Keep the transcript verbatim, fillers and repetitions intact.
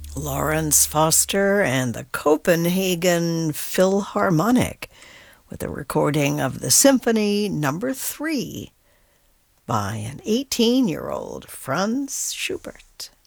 Lawrence Foster and the Copenhagen Philharmonic with a recording of the Symphony Number Three by an eighteen-year-old Franz Schubert.